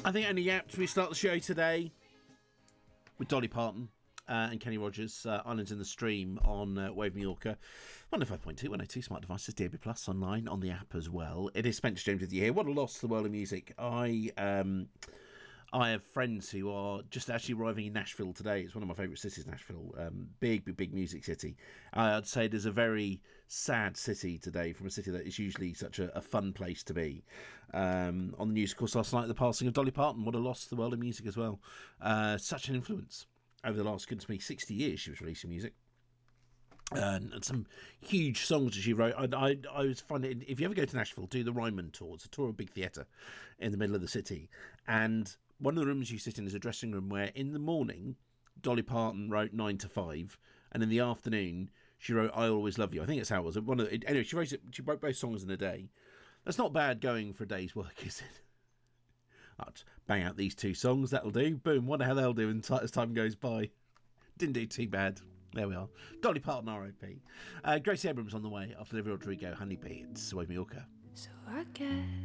I think only apt we start the show today with Dolly Parton and Kenny Rogers, Islands in the Stream on Wave Mallorca. 105.2, 102 smart devices, DAB+, online, on the app as well. It is Spencer James with you here. What a loss to the world of music. I have friends who are just actually arriving in Nashville today. It's one of my favourite cities, Nashville. Big music city. I'd say it is a very sad city today, from a city that is usually such a fun place to be. On the news, of course, last night, the passing of Dolly Parton. What a loss to the world of music as well. Such an influence over the last, goodness me, 60 years she was releasing music. And some huge songs that she wrote. I was finding, if you ever go to Nashville, do the Ryman tour. It's a tour of a big theatre in the middle of the city. And one of the rooms you sit in is a dressing room where in the morning Dolly Parton wrote 9 to 5, and in the afternoon she wrote I Always Love You. I think that's how it was. Anyway, she wrote both songs in a day. That's not bad going for a day's work, is it? I'll just bang out these two songs, that'll do. Boom, wonder how they'll do as time goes by. Didn't do too bad. There we are. Dolly Parton, R.I.P. Gracie Abrams on the way after Olivia Rodrigo, Honeybee. It's Wave Mallorca. So I guess